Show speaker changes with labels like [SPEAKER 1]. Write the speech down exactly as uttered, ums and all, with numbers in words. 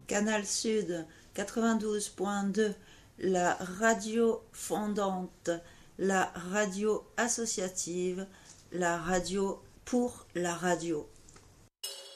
[SPEAKER 1] Canal Sud quatre-vingt-douze point deux, la radio fondante, la radio associative, la radio pour la radio.